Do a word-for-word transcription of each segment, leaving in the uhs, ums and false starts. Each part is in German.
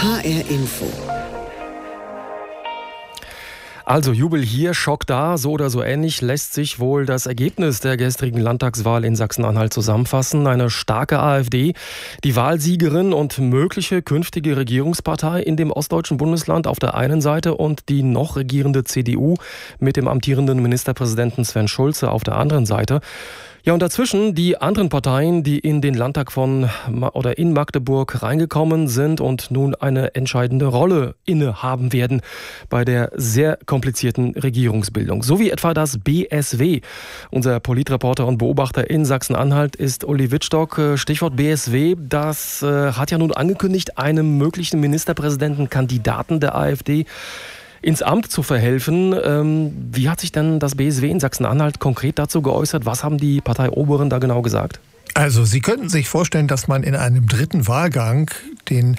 H R Info. Also Jubel hier, Schock da, so oder so ähnlich lässt sich wohl das Ergebnis der gestrigen Landtagswahl in Sachsen-Anhalt zusammenfassen. Eine starke AfD, die Wahlsiegerin und mögliche künftige Regierungspartei in dem ostdeutschen Bundesland auf der einen Seite und die noch regierende C D U mit dem amtierenden Ministerpräsidenten Sven Schulze auf der anderen Seite. Ja, und dazwischen die anderen Parteien, die in den Landtag von oder in Magdeburg reingekommen sind und nun eine entscheidende Rolle innehaben werden bei der sehr komplizierten Regierungsbildung. So wie etwa das B S W. Unser Politreporter und Beobachter in Sachsen-Anhalt ist Uli Wittstock. Stichwort B S W, das äh, hat ja nun angekündigt, einem möglichen Ministerpräsidentenkandidaten der AfD ins Amt zu verhelfen. Ähm, wie hat sich denn das B S W in Sachsen-Anhalt konkret dazu geäußert? Was haben die Parteioberen da genau gesagt? Also Sie könnten sich vorstellen, dass man in einem dritten Wahlgang den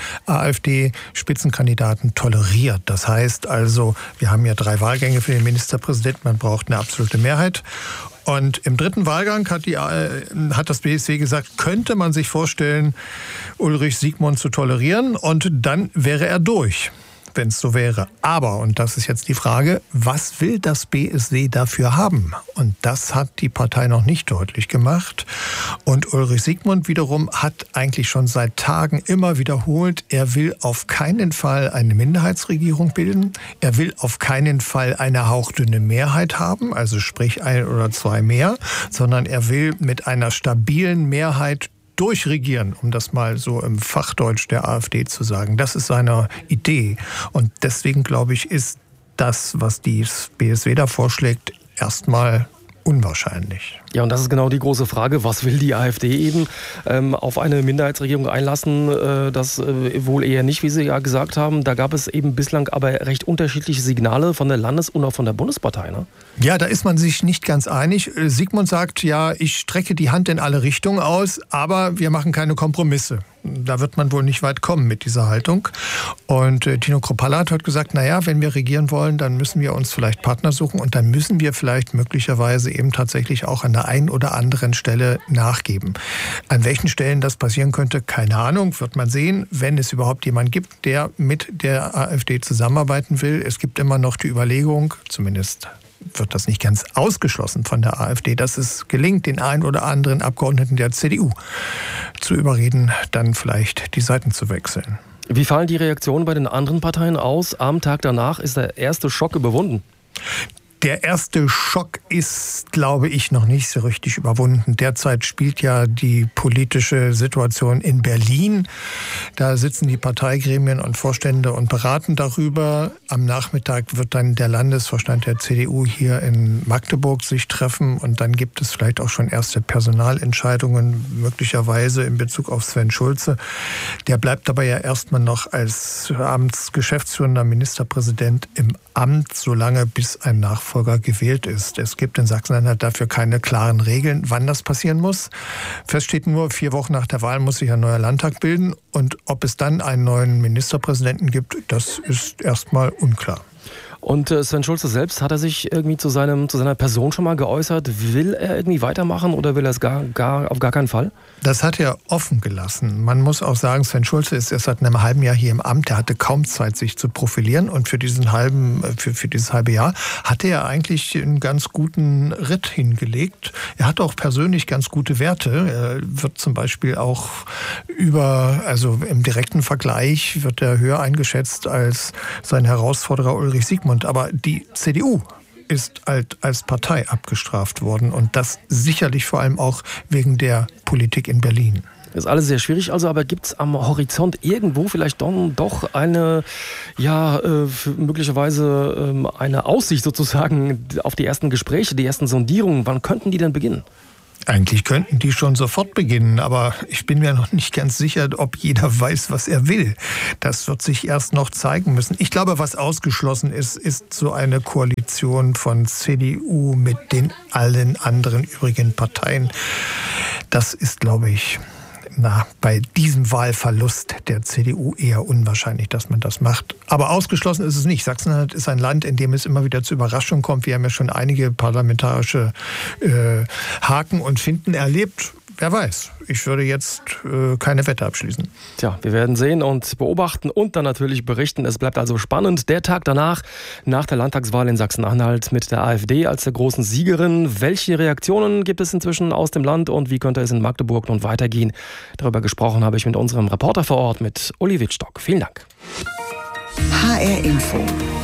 AfD-Spitzenkandidaten toleriert. Das heißt also, wir haben ja drei Wahlgänge für den Ministerpräsidenten, man braucht eine absolute Mehrheit. Und im dritten Wahlgang hat, die, hat das B S W gesagt, könnte man sich vorstellen, Ulrich Siegmund zu tolerieren und dann wäre er durch, wenn es so wäre. Aber, und das ist jetzt die Frage, was will das B S W dafür haben? Und das hat die Partei noch nicht deutlich gemacht. Und Ulrich Siegmund wiederum hat eigentlich schon seit Tagen immer wiederholt, er will auf keinen Fall eine Minderheitsregierung bilden. Er will auf keinen Fall eine hauchdünne Mehrheit haben, also sprich ein oder zwei mehr, sondern er will mit einer stabilen Mehrheit durchregieren, um das mal so im Fachdeutsch der AfD zu sagen. Das ist seine Idee. Und deswegen, glaube ich, ist das, was die B S W da vorschlägt, erstmal unwahrscheinlich. Ja, und das ist genau die große Frage. Was will die AfD eben? Ähm, auf eine Minderheitsregierung einlassen, äh, das äh, wohl eher nicht, wie Sie ja gesagt haben. Da gab es eben bislang aber recht unterschiedliche Signale von der Landes- und auch von der Bundespartei, ne? Ja, da ist man sich nicht ganz einig. Siegmund sagt, ja, ich strecke die Hand in alle Richtungen aus, aber wir machen keine Kompromisse. Da wird man wohl nicht weit kommen mit dieser Haltung. Und äh, Tino Kropalla hat gesagt, naja, wenn wir regieren wollen, dann müssen wir uns vielleicht Partner suchen und dann müssen wir vielleicht möglicherweise eben tatsächlich auch an der einen oder anderen Stelle nachgeben. An welchen Stellen das passieren könnte, keine Ahnung, wird man sehen, wenn es überhaupt jemanden gibt, der mit der AfD zusammenarbeiten will. Es gibt immer noch die Überlegung, zumindest wird das nicht ganz ausgeschlossen von der AfD, dass es gelingt, den einen oder anderen Abgeordneten der C D U zu überreden, dann vielleicht die Seiten zu wechseln. Wie fallen die Reaktionen bei den anderen Parteien aus? Am Tag danach ist der erste Schock überwunden. Der erste Schock ist, glaube ich, noch nicht so richtig überwunden. Derzeit spielt ja die politische Situation in Berlin. Da sitzen die Parteigremien und Vorstände und beraten darüber. Am Nachmittag wird dann der Landesvorstand der C D U hier in Magdeburg sich treffen. Und dann gibt es vielleicht auch schon erste Personalentscheidungen, möglicherweise in Bezug auf Sven Schulze. Der bleibt aber ja erstmal noch als amtsgeschäftsführender Ministerpräsident im Amt, solange bis ein Nachfolger gewählt ist. Es gibt in Sachsen-Anhalt dafür keine klaren Regeln, wann das passieren muss. Fest steht nur, vier Wochen nach der Wahl muss sich ein neuer Landtag bilden. Und ob es dann einen neuen Ministerpräsidenten gibt, das ist erstmal unklar. Und äh, Sven Schulze selbst, hat er sich irgendwie zu, seinem, zu seiner Person schon mal geäußert? Will er irgendwie weitermachen oder will er es gar, gar, auf gar keinen Fall? Das hat er offen gelassen. Man muss auch sagen, Sven Schulze ist erst seit einem halben Jahr hier im Amt. Er hatte kaum Zeit, sich zu profilieren. Und für, diesen halben, für, für dieses halbe Jahr hatte er eigentlich einen ganz guten Ritt hingelegt. Er hat auch persönlich ganz gute Werte. Er wird zum Beispiel auch über, also im direkten Vergleich wird er höher eingeschätzt als sein Herausforderer Ulrich Siegmund. Aber die C D U ist halt als Partei abgestraft worden und das sicherlich vor allem auch wegen der Politik in Berlin. Das ist alles sehr schwierig, also, aber gibt es am Horizont irgendwo vielleicht doch eine, ja, äh, möglicherweise ähm, eine Aussicht sozusagen auf die ersten Gespräche, die ersten Sondierungen? Wann könnten die denn beginnen? Eigentlich könnten die schon sofort beginnen, aber ich bin mir noch nicht ganz sicher, ob jeder weiß, was er will. Das wird sich erst noch zeigen müssen. Ich glaube, was ausgeschlossen ist, ist so eine Koalition von C D U mit den allen anderen übrigen Parteien. Das ist, glaube ich, na, bei diesem Wahlverlust der C D U eher unwahrscheinlich, dass man das macht. Aber ausgeschlossen ist es nicht. Sachsen-Anhalt ist ein Land, in dem es immer wieder zu Überraschungen kommt. Wir haben ja schon einige parlamentarische äh, Haken und Finden erlebt. wer weiß. Ich würde jetzt äh, keine Wette abschließen. Tja, wir werden sehen und beobachten und dann natürlich berichten. Es bleibt also spannend. Der Tag danach, nach der Landtagswahl in Sachsen-Anhalt mit der AfD als der großen Siegerin. Welche Reaktionen gibt es inzwischen aus dem Land und wie könnte es in Magdeburg nun weitergehen? Darüber gesprochen habe ich mit unserem Reporter vor Ort, mit Uli Wittstock. Vielen Dank. H R Info.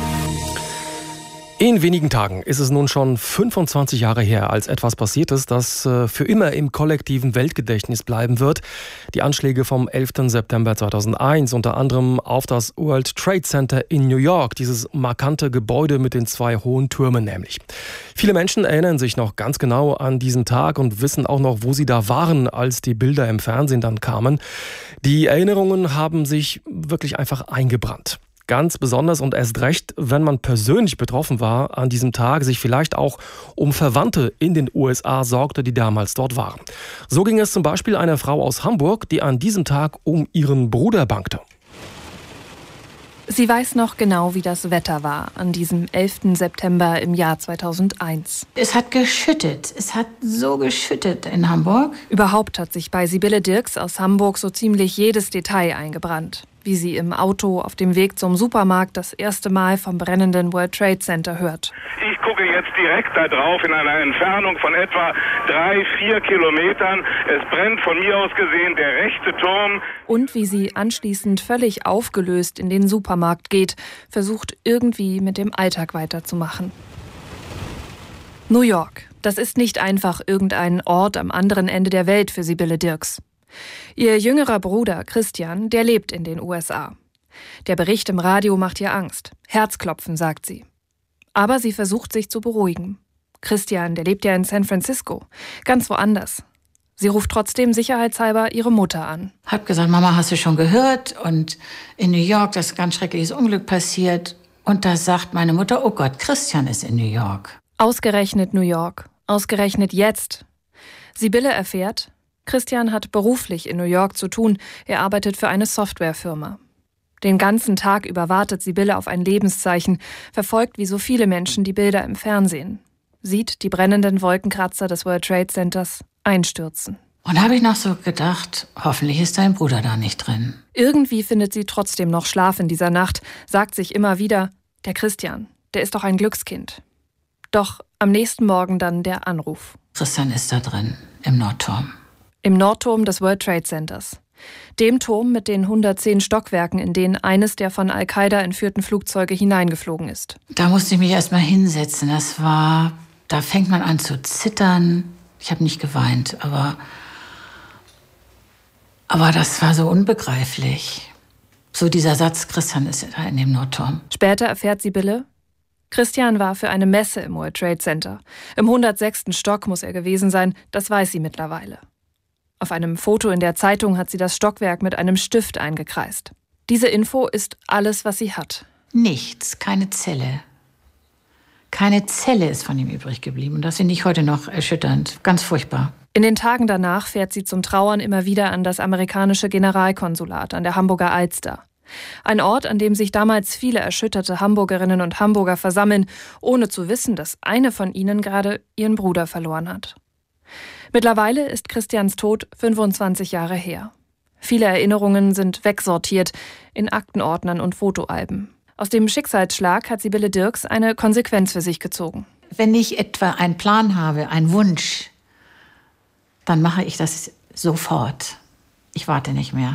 In wenigen Tagen ist es nun schon fünfundzwanzig Jahre her, als etwas passiert ist, das für immer im kollektiven Weltgedächtnis bleiben wird. Die Anschläge vom elften September zweitausendeins, unter anderem auf das World Trade Center in New York, dieses markante Gebäude mit den zwei hohen Türmen nämlich. Viele Menschen erinnern sich noch ganz genau an diesen Tag und wissen auch noch, wo sie da waren, als die Bilder im Fernsehen dann kamen. Die Erinnerungen haben sich wirklich einfach eingebrannt. Ganz besonders und erst recht, wenn man persönlich betroffen war an diesem Tag, sich vielleicht auch um Verwandte in den U S A sorgte, die damals dort waren. So ging es zum Beispiel einer Frau aus Hamburg, die an diesem Tag um ihren Bruder bangte. Sie weiß noch genau, wie das Wetter war an diesem elften September im Jahr zweitausendeins. Es hat geschüttet. Es hat so geschüttet in Hamburg. Überhaupt hat sich bei Sibylle Dirks aus Hamburg so ziemlich jedes Detail eingebrannt. Wie sie im Auto auf dem Weg zum Supermarkt das erste Mal vom brennenden World Trade Center hört. Ich gucke jetzt direkt da drauf in einer Entfernung von etwa drei, vier Kilometern. Es brennt von mir aus gesehen der rechte Turm. Und wie sie anschließend völlig aufgelöst in den Supermarkt geht, versucht irgendwie mit dem Alltag weiterzumachen. New York, das ist nicht einfach irgendein Ort am anderen Ende der Welt für Sibylle Dirks. Ihr jüngerer Bruder Christian, der lebt in den U S A. Der Bericht im Radio macht ihr Angst. Herzklopfen, sagt sie. Aber sie versucht sich zu beruhigen. Christian, der lebt ja in San Francisco, ganz woanders. Sie ruft trotzdem sicherheitshalber ihre Mutter an. Hab gesagt, Mama, hast du schon gehört? Und in New York, das ist ein ganz schreckliches Unglück passiert. Und da sagt meine Mutter, oh Gott, Christian ist in New York. Ausgerechnet New York, ausgerechnet jetzt. Sibylle erfährt, Christian hat beruflich in New York zu tun. Er arbeitet für eine Softwarefirma. Den ganzen Tag über wartet Sibylle auf ein Lebenszeichen, verfolgt wie so viele Menschen die Bilder im Fernsehen, sieht die brennenden Wolkenkratzer des World Trade Centers einstürzen. Und da habe ich noch so gedacht, hoffentlich ist dein Bruder da nicht drin. Irgendwie findet sie trotzdem noch Schlaf in dieser Nacht, sagt sich immer wieder, der Christian, der ist doch ein Glückskind. Doch am nächsten Morgen dann der Anruf. Christian ist da drin, im Nordturm. Im Nordturm des World Trade Centers. Dem Turm mit den hundertzehn Stockwerken, in denen eines der von Al-Qaida entführten Flugzeuge hineingeflogen ist. Da musste ich mich erst mal hinsetzen. Das war, da fängt man an zu zittern. Ich habe nicht geweint, aber, aber das war so unbegreiflich. So dieser Satz, Christian ist da in dem Nordturm. Später erfährt Sibylle, Christian war für eine Messe im World Trade Center. Im hundertsechsten Stock muss er gewesen sein, das weiß sie mittlerweile. Auf einem Foto in der Zeitung hat sie das Stockwerk mit einem Stift eingekreist. Diese Info ist alles, was sie hat. Nichts, keine Zelle. Keine Zelle ist von ihm übrig geblieben. Und das finde ich heute noch erschütternd. Ganz furchtbar. In den Tagen danach fährt sie zum Trauern immer wieder an das amerikanische Generalkonsulat an der Hamburger Alster. Ein Ort, an dem sich damals viele erschütterte Hamburgerinnen und Hamburger versammeln, ohne zu wissen, dass eine von ihnen gerade ihren Bruder verloren hat. Mittlerweile ist Christians Tod fünfundzwanzig Jahre her. Viele Erinnerungen sind wegsortiert in Aktenordnern und Fotoalben. Aus dem Schicksalsschlag hat Sibylle Dirks eine Konsequenz für sich gezogen. Wenn ich etwa einen Plan habe, einen Wunsch, dann mache ich das sofort. Ich warte nicht mehr.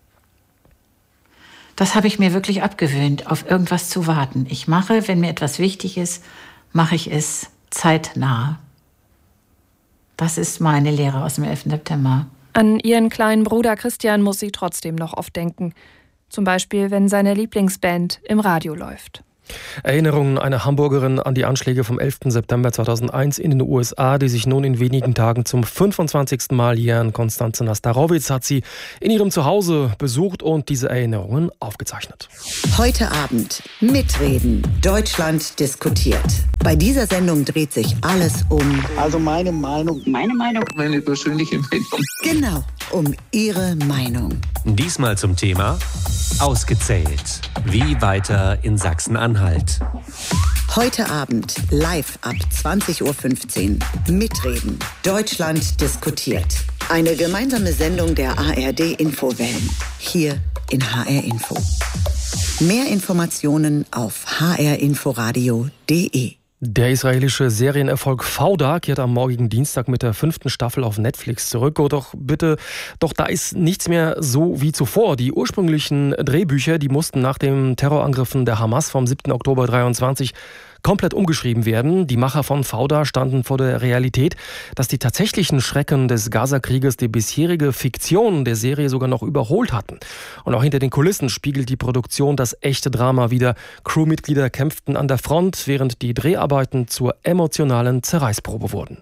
Das habe ich mir wirklich abgewöhnt, auf irgendwas zu warten. Ich mache, wenn mir etwas wichtig ist, mache ich es zeitnah. Das ist meine Lehre aus dem elften September. An ihren kleinen Bruder Christian muss sie trotzdem noch oft denken. Zum Beispiel, wenn seine Lieblingsband im Radio läuft. Erinnerungen einer Hamburgerin an die Anschläge vom elften September zweitausendeins in den U S A, die sich nun in wenigen Tagen zum fünfundzwanzigsten Mal jähren. Konstanze Nastarowitz hat sie in ihrem Zuhause besucht und diese Erinnerungen aufgezeichnet. Heute Abend mitreden. Deutschland diskutiert. Bei dieser Sendung dreht sich alles um... Also meine Meinung. Meine Meinung. Meine persönliche Meinung. Genau, um Ihre Meinung. Diesmal zum Thema Ausgezählt. Wie weiter in Sachsen-Anhalt? Heute Abend live ab zwanzig Uhr fünfzehn. Mitreden. Deutschland diskutiert. Eine gemeinsame Sendung der A R D-Infowellen. Hier in H R Info. Mehr Informationen auf h r inforadio punkt d e. Der israelische Serienerfolg Fauda kehrt am morgigen Dienstag mit der fünften Staffel auf Netflix zurück. Oh, doch bitte, doch da ist nichts mehr so wie zuvor. Die ursprünglichen Drehbücher, die mussten nach den Terrorangriffen der Hamas vom siebten Oktober dreiundzwanzig komplett umgeschrieben werden. Die Macher von Fauda standen vor der Realität, dass die tatsächlichen Schrecken des Gaza-Krieges die bisherige Fiktion der Serie sogar noch überholt hatten. Und auch hinter den Kulissen spiegelt die Produktion das echte Drama wider. Crewmitglieder kämpften an der Front, während die Dreharbeiten zur emotionalen Zerreißprobe wurden.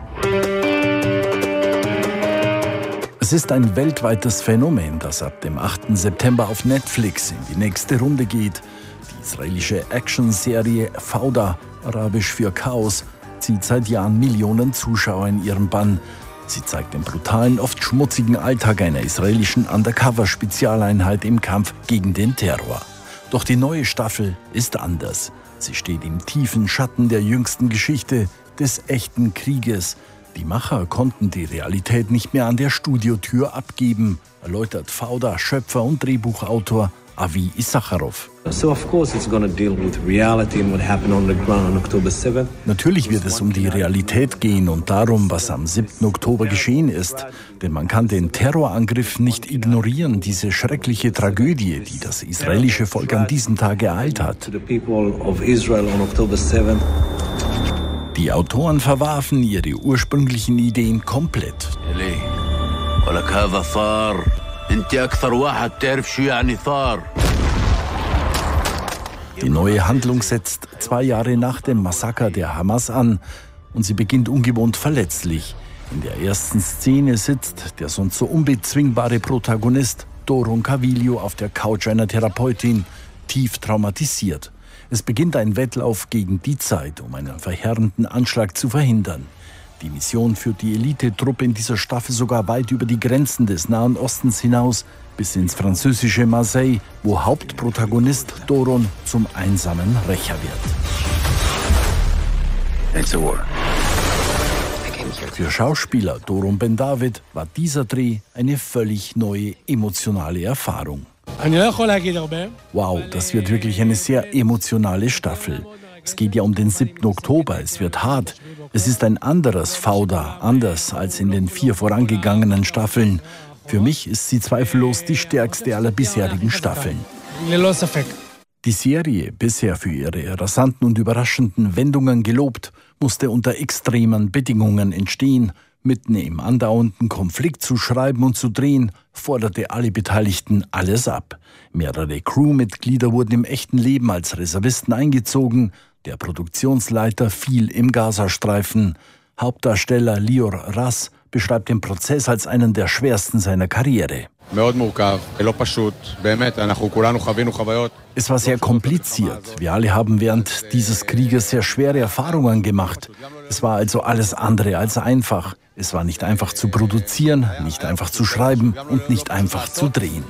Es ist ein weltweites Phänomen, das ab dem achten September auf Netflix in die nächste Runde geht. Die israelische Actionserie Fauda, arabisch für Chaos, zieht seit Jahren Millionen Zuschauer in ihren Bann. Sie zeigt den brutalen, oft schmutzigen Alltag einer israelischen Undercover-Spezialeinheit im Kampf gegen den Terror. Doch die neue Staffel ist anders. Sie steht im tiefen Schatten der jüngsten Geschichte, des echten Krieges. Die Macher konnten die Realität nicht mehr an der Studiotür abgeben, erläutert Fauda Schöpfer und Drehbuchautor Avi Issacharov. Natürlich wird es um die Realität gehen und darum, was am siebten Oktober geschehen ist. Denn man kann den Terrorangriff nicht ignorieren, diese schreckliche Tragödie, die das israelische Volk an diesem Tag ereilt hat. Die Autoren verwarfen ihre ursprünglichen Ideen komplett. Die neue Handlung setzt zwei Jahre nach dem Massaker der Hamas an und sie beginnt ungewohnt verletzlich. In der ersten Szene sitzt der sonst so unbezwingbare Protagonist Doron Cavillo auf der Couch einer Therapeutin, tief traumatisiert. Es beginnt ein Wettlauf gegen die Zeit, um einen verheerenden Anschlag zu verhindern. Die Mission führt die Elitetruppe in dieser Staffel sogar weit über die Grenzen des Nahen Ostens hinaus, bis ins französische Marseille, wo Hauptprotagonist Doron zum einsamen Rächer wird. Für Schauspieler Doron Ben David war dieser Dreh eine völlig neue emotionale Erfahrung. Wow, das wird wirklich eine sehr emotionale Staffel. Es geht ja um den siebten Oktober, es wird hart. Es ist ein anderes Fauda, anders als in den vier vorangegangenen Staffeln. Für mich ist sie zweifellos die stärkste aller bisherigen Staffeln. Die Serie, bisher für ihre rasanten und überraschenden Wendungen gelobt, musste unter extremen Bedingungen entstehen. Mitten im andauernden Konflikt zu schreiben und zu drehen, forderte alle Beteiligten alles ab. Mehrere Crewmitglieder wurden im echten Leben als Reservisten eingezogen. Der Produktionsleiter fiel im Gazastreifen. Hauptdarsteller Lior Ras beschreibt den Prozess als einen der schwersten seiner Karriere. Es war sehr kompliziert. Wir alle haben während dieses Krieges sehr schwere Erfahrungen gemacht. Es war also alles andere als einfach. Es war nicht einfach zu produzieren, nicht einfach zu schreiben und nicht einfach zu drehen.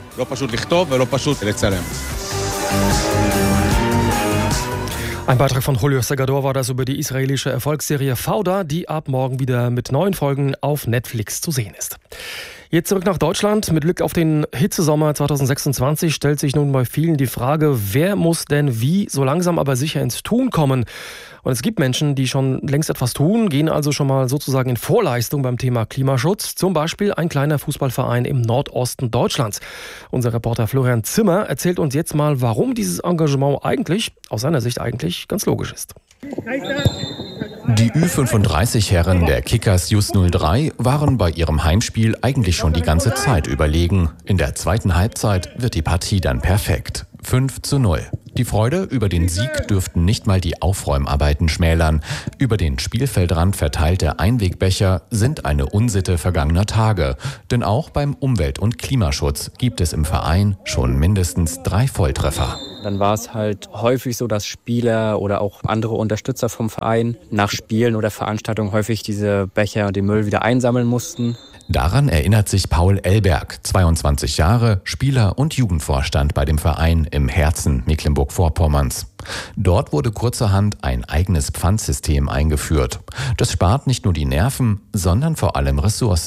Ein Beitrag von Julio Segador war das über die israelische Erfolgsserie Fauda, die ab morgen wieder mit neuen Folgen auf Netflix zu sehen ist. Jetzt zurück nach Deutschland. Mit Blick auf den Hitzesommer zweitausendsechsundzwanzig stellt sich nun bei vielen die Frage, wer muss denn wie so langsam aber sicher ins Tun kommen? Und es gibt Menschen, die schon längst etwas tun, gehen also schon mal sozusagen in Vorleistung beim Thema Klimaschutz. Zum Beispiel ein kleiner Fußballverein im Nordosten Deutschlands. Unser Reporter Florian Zimmer erzählt uns jetzt mal, warum dieses Engagement eigentlich, aus seiner Sicht eigentlich, ganz logisch ist. Die Ü fünfunddreißig-Herren der Kickers Just null drei waren bei ihrem Heimspiel eigentlich schon die ganze Zeit überlegen. In der zweiten Halbzeit wird die Partie dann perfekt. fünf zu null. Die Freude über den Sieg dürften nicht mal die Aufräumarbeiten schmälern. Über den Spielfeldrand verteilte Einwegbecher sind eine Unsitte vergangener Tage. Denn auch beim Umwelt- und Klimaschutz gibt es im Verein schon mindestens drei Volltreffer. Dann war es halt häufig so, dass Spieler oder auch andere Unterstützer vom Verein nach Spielen oder Veranstaltungen häufig diese Becher und den Müll wieder einsammeln mussten. Daran erinnert sich Paul Elberg, zweiundzwanzig Jahre, Spieler und Jugendvorstand bei dem Verein im Herzen Mecklenburg-Vorpommerns. Dort wurde kurzerhand ein eigenes Pfandsystem eingeführt. Das spart nicht nur die Nerven, sondern vor allem Ressourcen.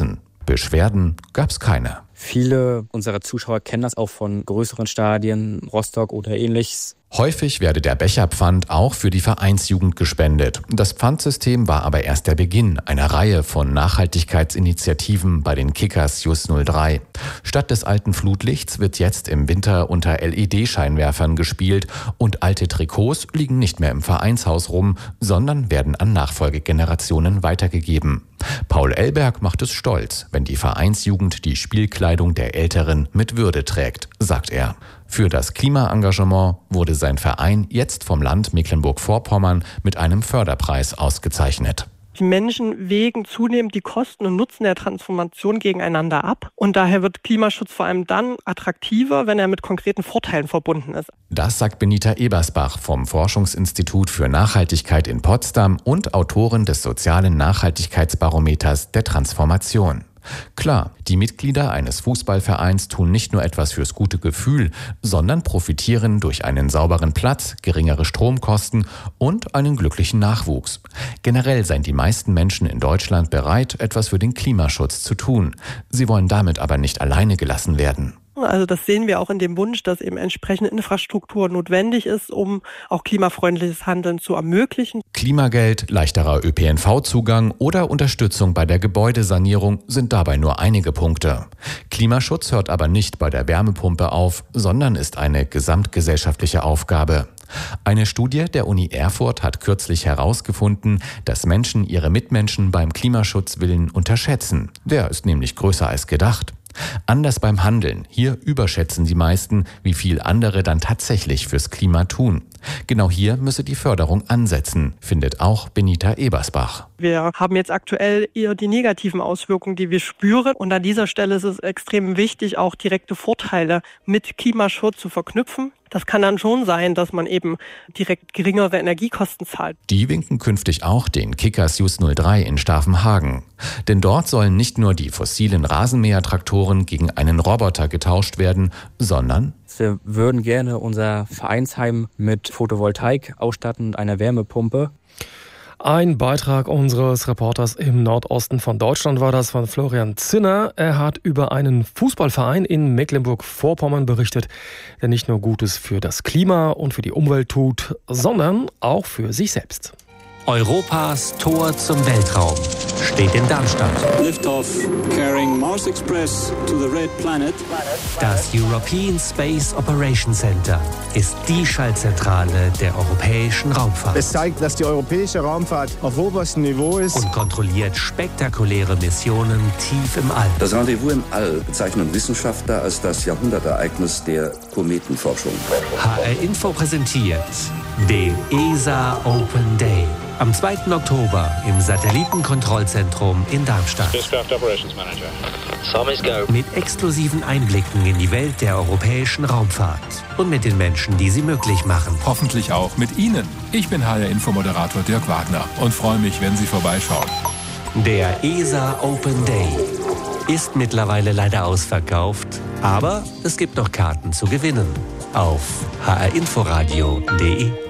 Beschwerden gab's keine. Viele unserer Zuschauer kennen das auch von größeren Stadien, Rostock oder ähnliches. Häufig werde der Becherpfand auch für die Vereinsjugend gespendet. Das Pfandsystem war aber erst der Beginn einer Reihe von Nachhaltigkeitsinitiativen bei den Kickers Just null drei. Statt des alten Flutlichts wird jetzt im Winter unter L E D-Scheinwerfern gespielt und alte Trikots liegen nicht mehr im Vereinshaus rum, sondern werden an Nachfolgegenerationen weitergegeben. Paul Elberg macht es stolz, wenn die Vereinsjugend die Spielkleidung der Älteren mit Würde trägt, sagt er. Für das Klimaengagement wurde sein Verein jetzt vom Land Mecklenburg-Vorpommern mit einem Förderpreis ausgezeichnet. Die Menschen wägen zunehmend die Kosten und Nutzen der Transformation gegeneinander ab. Und daher wird Klimaschutz vor allem dann attraktiver, wenn er mit konkreten Vorteilen verbunden ist. Das sagt Benita Ebersbach vom Forschungsinstitut für Nachhaltigkeit in Potsdam und Autorin des sozialen Nachhaltigkeitsbarometers der Transformation. Klar, die Mitglieder eines Fußballvereins tun nicht nur etwas fürs gute Gefühl, sondern profitieren durch einen sauberen Platz, geringere Stromkosten und einen glücklichen Nachwuchs. Generell seien die meisten Menschen in Deutschland bereit, etwas für den Klimaschutz zu tun. Sie wollen damit aber nicht alleine gelassen werden. Also das sehen wir auch in dem Wunsch, dass eben entsprechende Infrastruktur notwendig ist, um auch klimafreundliches Handeln zu ermöglichen. Klimageld, leichterer Ö P N V-Zugang oder Unterstützung bei der Gebäudesanierung sind dabei nur einige Punkte. Klimaschutz hört aber nicht bei der Wärmepumpe auf, sondern ist eine gesamtgesellschaftliche Aufgabe. Eine Studie der Uni Erfurt hat kürzlich herausgefunden, dass Menschen ihre Mitmenschen beim Klimaschutzwillen unterschätzen. Der ist nämlich größer als gedacht. Anders beim Handeln. Hier überschätzen die meisten, wie viel andere dann tatsächlich fürs Klima tun. Genau hier müsse die Förderung ansetzen, findet auch Benita Ebersbach. Wir haben jetzt aktuell eher die negativen Auswirkungen, die wir spüren. Und an dieser Stelle ist es extrem wichtig, auch direkte Vorteile mit Klimaschutz zu verknüpfen. Das kann dann schon sein, dass man eben direkt geringere Energiekosten zahlt. Die winken künftig auch den Kickers Just null drei in Stavenhagen. Denn dort sollen nicht nur die fossilen Rasenmähertraktoren gegen einen Roboter getauscht werden, sondern wir würden gerne unser Vereinsheim mit Photovoltaik ausstatten und einer Wärmepumpe. Ein Beitrag unseres Reporters im Nordosten von Deutschland war das, von Florian Zinner. Er hat über einen Fußballverein in Mecklenburg-Vorpommern berichtet, der nicht nur Gutes für das Klima und für die Umwelt tut, sondern auch für sich selbst. Europas Tor zum Weltraum steht in Darmstadt. Liftoff carrying Mars Express to the Red Planet. Das European Space Operations Center ist die Schaltzentrale der europäischen Raumfahrt. Es zeigt, dass die europäische Raumfahrt auf oberstem Niveau ist. Und kontrolliert spektakuläre Missionen tief im All. Das Rendezvous im All bezeichnen Wissenschaftler als das Jahrhundertereignis der Kometenforschung. H R Info präsentiert den E S A Open Day. Am zweiten Oktober im Satellitenkontrollzentrum in Darmstadt. Mit exklusiven Einblicken in die Welt der europäischen Raumfahrt und mit den Menschen, die sie möglich machen. Hoffentlich auch mit Ihnen. Ich bin H R-Info-Moderator Dirk Wagner und freue mich, wenn Sie vorbeischauen. Der E S A Open Day ist mittlerweile leider ausverkauft, aber es gibt noch Karten zu gewinnen auf h r inforadio punkt d e.